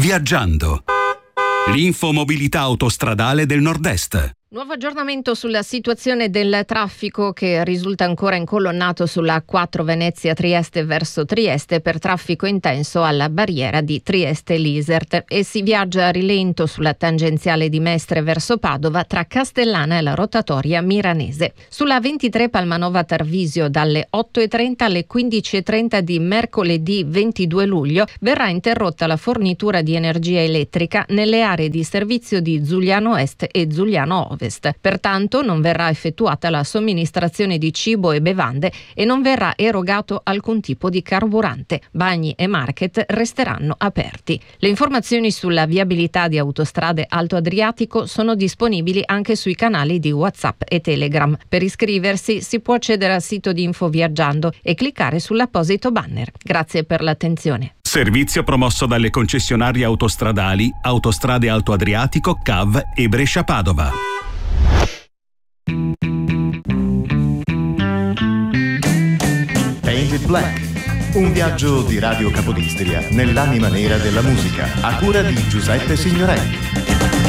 Viaggiando. L'infomobilità autostradale del Nord-Est. Nuovo aggiornamento sulla situazione del traffico che risulta ancora incolonnato sulla A4 Venezia-Trieste verso Trieste per traffico intenso alla barriera di Trieste-Lisert e si viaggia a rilento sulla tangenziale di Mestre verso Padova tra Castellana e la rotatoria milanese. Sulla 23 Palmanova-Tarvisio dalle 8.30 alle 15.30 di mercoledì 22 luglio verrà interrotta la fornitura di energia elettrica nelle aree di servizio di Giuliano Est e Giuliano Ovest. Pertanto non verrà effettuata la somministrazione di cibo e bevande e non verrà erogato alcun tipo di carburante. Bagni e market resteranno aperti. Le informazioni sulla viabilità di autostrade Alto Adriatico sono disponibili anche sui canali di WhatsApp e Telegram. Per iscriversi si può accedere al sito di Info Viaggiando e cliccare sull'apposito banner. Grazie per l'attenzione. Servizio promosso dalle concessionarie autostradali Autostrade Alto Adriatico, CAV e Brescia-Padova. Painted Black, un viaggio di Radio Capodistria nell'anima nera della musica, a cura di Giuseppe Signorelli.